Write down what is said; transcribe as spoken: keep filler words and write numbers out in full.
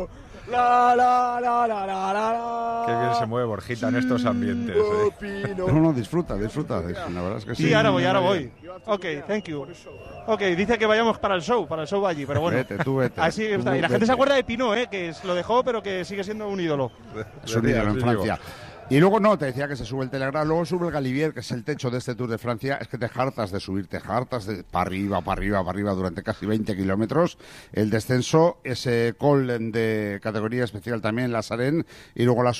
La, la, la, la, la, la. Qué bien se mueve Borjita en estos ambientes. ¿eh? No, no, disfruta, disfruta. La verdad es que sí. Sí, ahora voy, ahora voy. Ok, thank you. Ok, dice que vayamos para el show, para el show allí, pero bueno. Vete, tú vete. Así está. Tú Y la vete. gente se acuerda de Pinot, ¿eh? Que lo dejó, pero que sigue siendo un ídolo. Es un ídolo en Francia. Y luego no, te decía que se sube el Telegraph, luego sube el Galibier, que es el techo de este Tour de Francia. Es que te hartas de subir, te hartas de para arriba, para arriba, para arriba durante casi veinte kilómetros. El descenso, ese col de categoría especial también, la Sarenne, y luego la